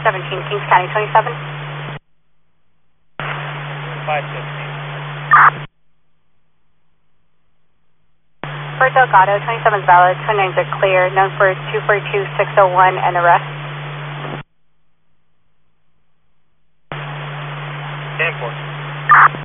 17, Kings County 27. 515. For Delgado, 27 is valid, 29s are clear, known for 242601 and arrest. 10-4.